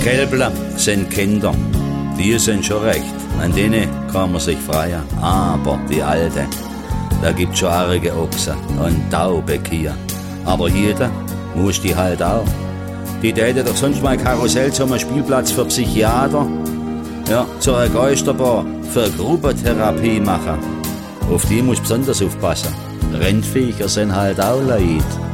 Kälbler sind Kinder, die sind schon recht, an denen kann man sich freuen. Aber die Alte, da gibt's schon arge Ochsen und taube Kühe. Aber jeder muss die halt auch. Die täte doch sonst mal Karussell zum Spielplatz für Psychiater, ja, zur Geisterbahn für Gruppentherapie machen. Auf die muss besonders aufpassen. Rindviecher sind halt auch Leid.